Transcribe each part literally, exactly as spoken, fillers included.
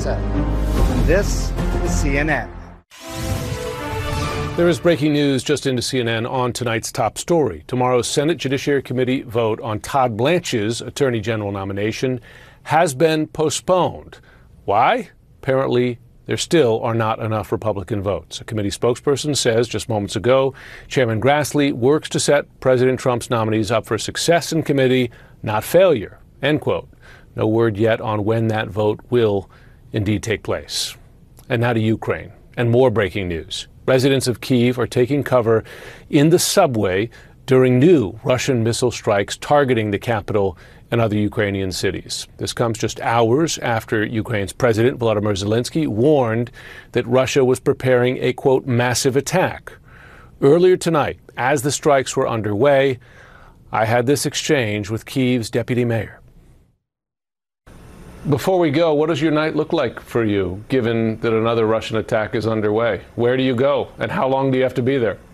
Atlanta. And this is C N N. There is breaking news just into C N N on tonight's top story. Tomorrow's Senate Judiciary Committee vote on Todd Blanche's Attorney General nomination has been postponed. Why? Apparently, there still are not enough Republican votes. A committee spokesperson says just moments ago, Chairman Grassley works to set President Trump's nominees up for success in committee, not failure. End quote. No word yet on when that vote will indeed take place. And now to Ukraine and more breaking news. Residents of Kyiv are taking cover in the subway during new Russian missile strikes targeting the capital and other Ukrainian cities. This comes just hours after Ukraine's President Volodymyr Zelensky warned that Russia was preparing a, quote, massive attack. Earlier tonight, as the strikes were underway, I had this exchange with Kyiv's deputy mayor. Before we go, what does your night look like for you, given that another Russian attack is underway? Where do you go, and how long do you have to be there?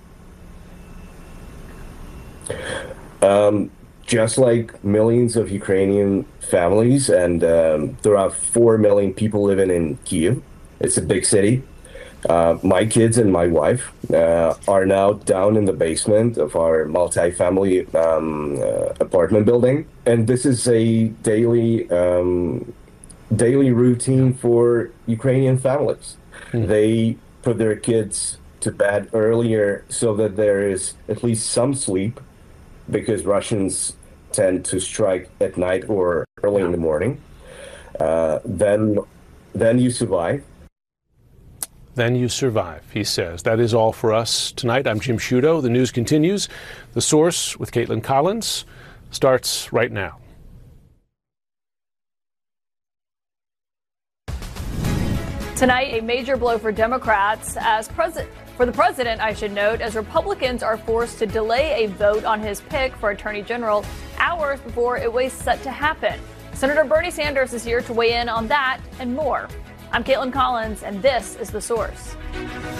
Um, just like millions of Ukrainian families, and um, there are four million people living in Kyiv. It's a big city. Uh, my kids and my wife uh, are now down in the basement of our multi-family um, uh, apartment building, and this is a daily um, daily routine for Ukrainian families. Mm. They put their kids to bed earlier so that there is at least some sleep, because Russians tend to strike at night or early in the morning. Uh, then, then you survive. Then you survive, he says. That is all for us tonight. I'm Jim Sciutto. The news continues. The Source with Caitlin Collins starts right now. Tonight, a major blow for Democrats as president. For the president, I should note, as Republicans are forced to delay a vote on his pick for Attorney General hours before it was set to happen. Senator Bernie Sanders is here to weigh in on that and more. I'm Caitlin Collins, and this is The Source.